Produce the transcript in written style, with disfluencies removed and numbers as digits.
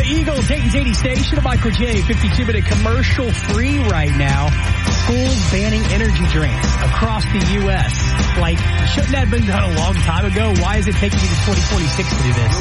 Eagles, Dayton's 80 station, Michael J. 52-minute commercial free right now. Schools banning energy drinks across the U.S. Like, shouldn't that have been done a long time ago? Why is it taking you to 2026 to do this?